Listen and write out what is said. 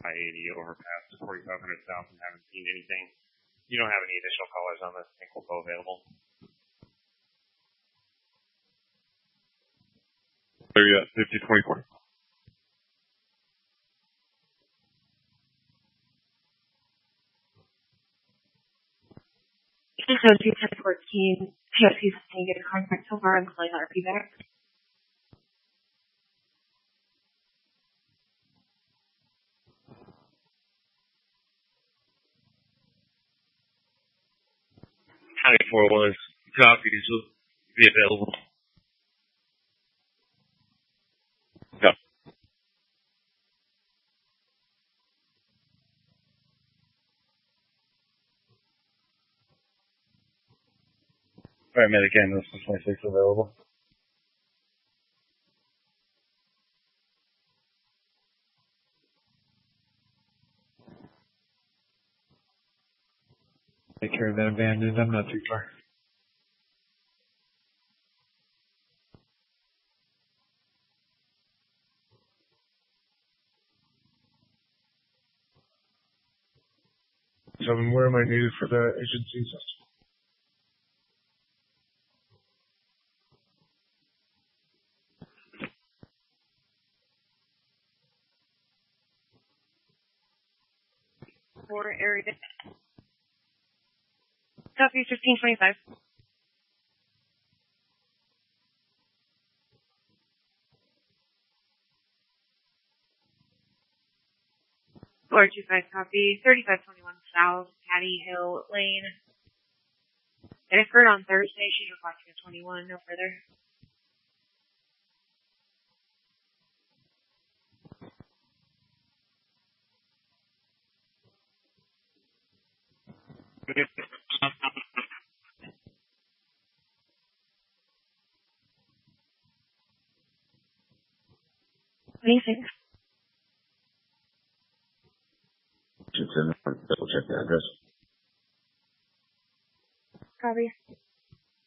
I-80 overpass to 4500 south and haven't seen anything. You don't have any additional callers on this. I think we'll go available. There you go, 5024. So 21014, TSP's saying get a contact so far. I'm calling RP back. County 401 copies will be available. Yeah. Paramedic ambulance 26 available. Take care of that abandoned. I'm not too far. So where am I needed for the agencies? For area. Southeast 1525. Or 25 copy, 3521 South, Patty Hill Lane. It occurred on Thursday. She's requesting a 21, no further. Anything. Double check the address. Copy.